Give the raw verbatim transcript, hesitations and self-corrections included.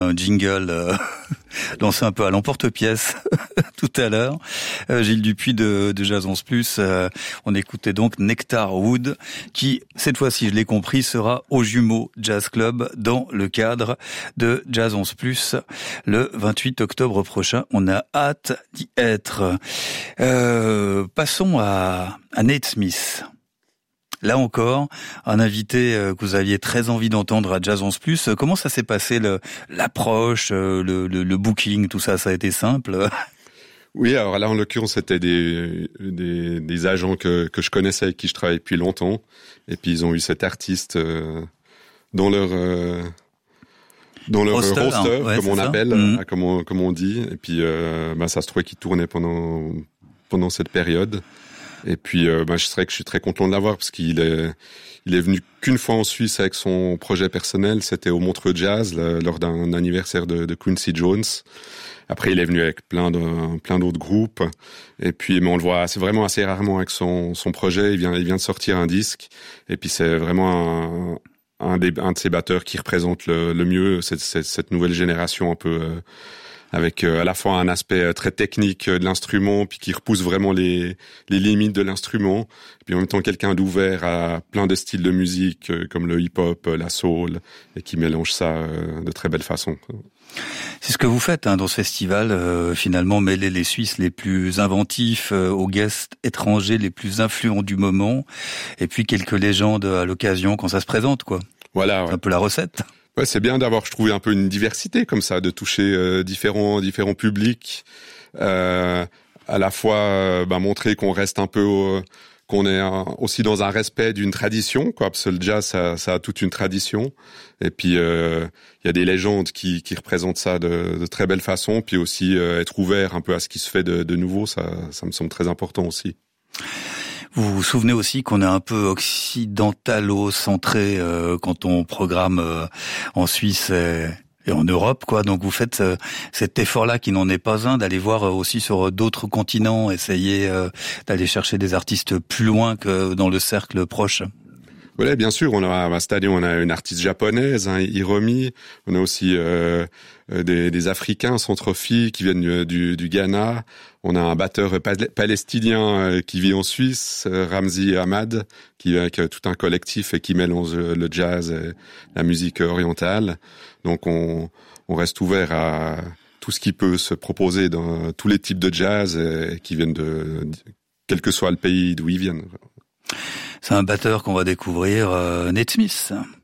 Un jingle euh, lancé un peu à l'emporte-pièce tout à l'heure. Euh, Gilles Dupuis de, de Jazz onze plus. Euh, on écoutait donc Nectar Wood qui, cette fois-ci, je l'ai compris, sera au Jumeaux Jazz Club dans le cadre de Jazz onze plus le vingt-huit octobre prochain. On a hâte d'y être. Euh, passons à, à Nate Smith. Là encore, un invité que vous aviez très envie d'entendre à Jazz onze plus. Comment ça s'est passé, le, l'approche, le, le, le booking, tout ça, ça a été simple? Oui, alors là, en l'occurrence, c'était des, des, des agents que, que je connaissais, avec qui je travaille depuis longtemps. Et puis, ils ont eu cet artiste euh, dans leur... Euh, dans leur roster, roster hein. ouais, comme on ça. appelle, mmh. comme, on, comme on dit. Et puis, euh, bah, ça se trouvait qu'il tournait pendant, pendant cette période. Et puis, euh, bah, je serais que je suis très content de l'avoir parce qu'il est, il est venu qu'une fois en Suisse avec son projet personnel. C'était au Montreux Jazz là, lors d'un anniversaire de, de Quincy Jones. Après, il est venu avec plein de, plein d'autres groupes. Et puis, mais on le voit, c'est vraiment assez rarement avec son, son projet. Il vient, il vient de sortir un disque. Et puis, c'est vraiment un, un des, un de ces batteurs qui représente le, le mieux cette, cette, cette nouvelle génération un peu. Euh, avec euh, à la fois un aspect très technique de l'instrument, puis qui repousse vraiment les les limites de l'instrument, puis en même temps quelqu'un d'ouvert à plein de styles de musique, euh, comme le hip-hop, la soul, et qui mélange ça euh, de très belle façon. C'est ce que vous faites hein, dans ce festival, euh, finalement mêler les Suisses les plus inventifs euh, aux guests étrangers les plus influents du moment, et puis quelques légendes à l'occasion quand ça se présente, quoi. Voilà. Ouais. C'est un peu la recette. Ouais, c'est bien d'avoir, je trouvais, un peu une diversité comme ça, de toucher euh, différents différents publics, euh, à la fois euh, bah, montrer qu'on reste un peu, euh, qu'on est euh, aussi dans un respect d'une tradition, quoi. Parce que le jazz, ça, ça a toute une tradition. Et puis il euh, y a des légendes qui qui représentent ça de, de très belle façon. Puis aussi euh, être ouvert un peu à ce qui se fait de, de nouveau, ça, ça me semble très important aussi. Vous vous souvenez aussi qu'on est un peu occidentalo-centré euh, quand on programme euh, en Suisse et, et en Europe, quoi. Donc vous faites euh, cet effort-là qui n'en est pas un, d'aller voir euh, aussi sur d'autres continents, essayer euh, d'aller chercher des artistes plus loin que dans le cercle proche. Oui, bien sûr. On a à Stadion, on a une artiste japonaise, hein, Hiromi. On a aussi euh, des, des Africains, Centrophi, qui viennent du, du Ghana. On a un batteur palestinien qui vit en Suisse, Ramzi Ahmad, qui avec tout un collectif et qui mélange le jazz et la musique orientale. Donc on, on reste ouvert à tout ce qui peut se proposer dans tous les types de jazz et qui viennent de quel que soit le pays d'où ils viennent. C'est un batteur qu'on va découvrir, euh, Nate Smith.